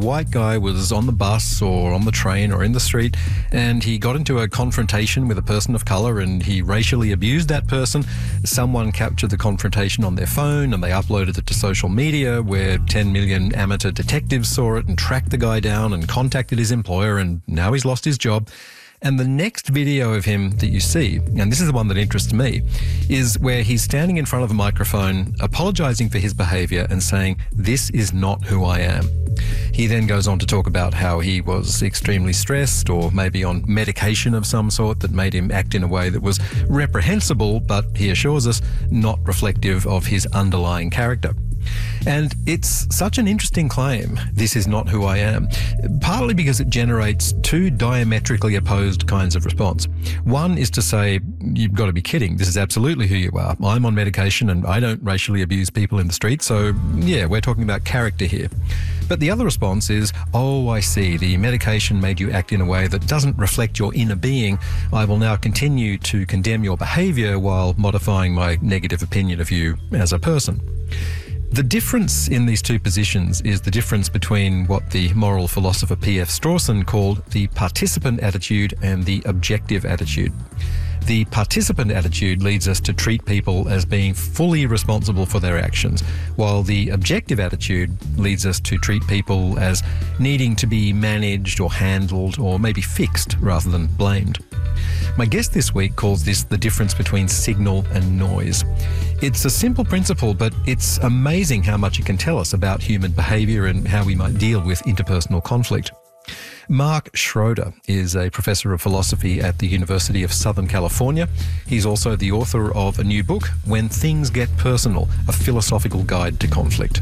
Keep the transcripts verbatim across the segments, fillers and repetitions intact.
white guy was on the bus or on the train or in the street, and he got into a confrontation with a person of colour and he racially abused that person. Someone captured the confrontation on their phone and they uploaded it to social media, where ten million amateur detectives saw it and tracked the guy down and contacted his employer, and now he's lost his job. And the next video of him that you see, and this is the one that interests me, is where he's standing in front of a microphone, apologising for his behaviour and saying, "This is not who I am." He then goes on to talk about how he was extremely stressed, or maybe on medication of some sort that made him act in a way that was reprehensible, but he assures us not reflective of his underlying character. And it's such an interesting claim, "This is not who I am," partly because it generates two diametrically opposed kinds of response. One is to say, you've got to be kidding, this is absolutely who you are. I'm on medication and I don't racially abuse people in the street, so yeah, we're talking about character here. But the other response is, oh, I see, the medication made you act in a way that doesn't reflect your inner being. I will now continue to condemn your behaviour while modifying my negative opinion of you as a person. The difference in these two positions is the difference between what the moral philosopher P F Strawson called the participant attitude and the objective attitude. The participant attitude leads us to treat people as being fully responsible for their actions, while the objective attitude leads us to treat people as needing to be managed or handled or maybe fixed rather than blamed. My guest this week calls this the difference between signal and noise. It's a simple principle, but it's amazing how much it can tell us about human behaviour and how we might deal with interpersonal conflict. Mark Schroeder is a professor of philosophy at the University of Southern California. He's also the author of a new book, When Things Get Personal, a philosophical guide to conflict.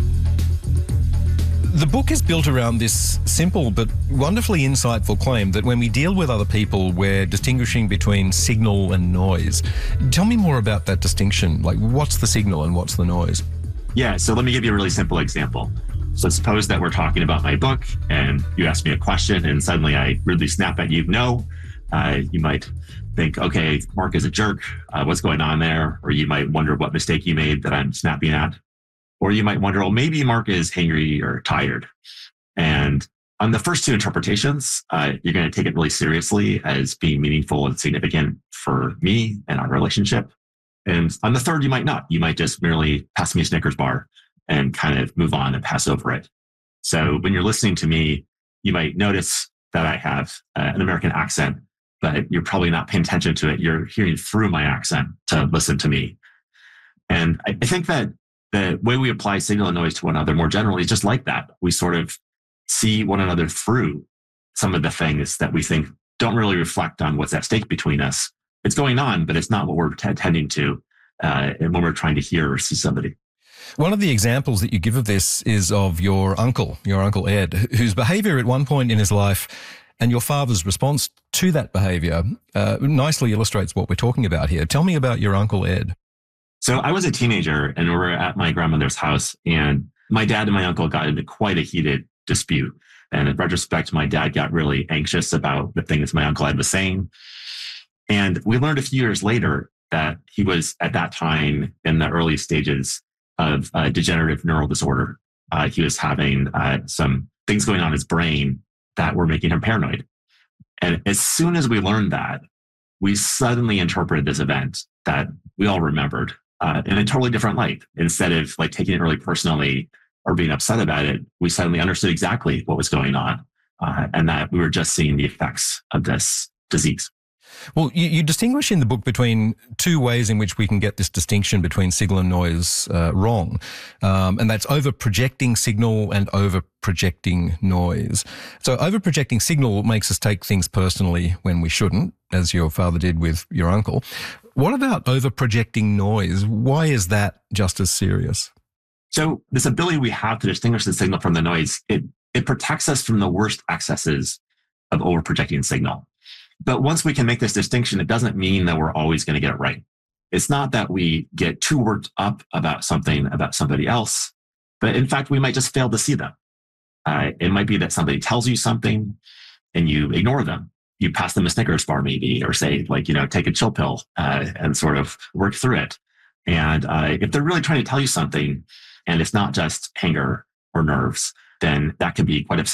The book is built around this simple but wonderfully insightful claim that when we deal with other people, we're distinguishing between signal and noise. Tell me more about that distinction. Like, what's the signal and what's the noise? Yeah, so let me give you a really simple example. So suppose that we're talking about my book and you ask me a question and suddenly I really snap at you, no. Uh, you might think, okay, Mark is a jerk. Uh, what's going on there? Or you might wonder what mistake you made that I'm snapping at. Or you might wonder, well, maybe Mark is hangry or tired. And on the first two interpretations, uh, you're going to take it really seriously as being meaningful and significant for me and our relationship. And on the third, you might not. You might just merely pass me a Snickers bar and kind of move on and pass over it. So when you're listening to me, you might notice that I have uh, an American accent, but you're probably not paying attention to it. You're hearing through my accent to listen to me. And I, I think that the way we apply signal and noise to one another more generally is just like that. We sort of see one another through some of the things that we think don't really reflect on what's at stake between us. It's going on, but it's not what we're t- tending to uh, and when we're trying to hear or see somebody. One of the examples that you give of this is of your uncle, your Uncle Ed, whose behaviour at one point in his life and your father's response to that behaviour uh, nicely illustrates what we're talking about here. Tell me about your Uncle Ed. So I was a teenager and we were at my grandmother's house and my dad and my uncle got into quite a heated dispute. And in retrospect, my dad got really anxious about the things my Uncle Ed was saying. And we learned a few years later that he was at that time in the early stages of uh, degenerative neural disorder. Uh, he was having uh, some things going on in his brain that were making him paranoid. And as soon as we learned that, we suddenly interpreted this event that we all remembered uh, in a totally different light. Instead of like taking it really personally or being upset about it, we suddenly understood exactly what was going on uh, and that we were just seeing the effects of this disease. Well, you, you distinguish in the book between two ways in which we can get this distinction between signal and noise uh, wrong. Um, and that's over-projecting signal and over-projecting noise. So over-projecting signal makes us take things personally when we shouldn't, as your father did with your uncle. What about over-projecting noise? Why is that just as serious? So this ability we have to distinguish the signal from the noise, it, it protects us from the worst excesses of over-projecting signal. But once we can make this distinction, it doesn't mean that we're always going to get it right. It's not that we get too worked up about something, about somebody else, but in fact, we might just fail to see them. Uh, it might be that somebody tells you something and you ignore them. You pass them a Snickers bar maybe, or say like, you know, take a chill pill uh, and sort of work through it. And uh, if they're really trying to tell you something and it's not just anger or nerves, then that can be quite upsetting.